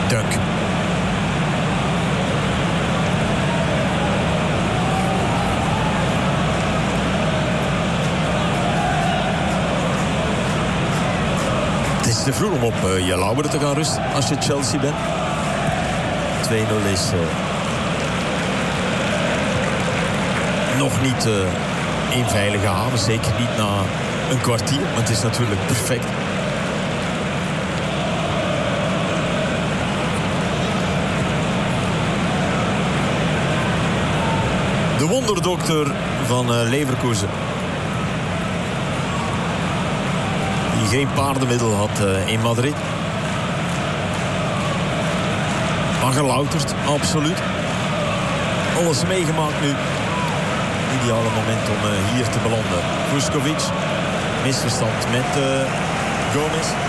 Dunk. Het is te vroeg om op je lauweren te gaan rusten als je Chelsea bent. 2-0 is nog niet in veilige haven. Zeker niet na een kwartier. Maar het is natuurlijk perfect. De wonderdokter van Leverkusen. Die geen paardenmiddel had in Madrid. Maar gelouterd, absoluut. Alles meegemaakt nu. Ideale moment om hier te belanden. Vuskovic. Misverstand met Gomez.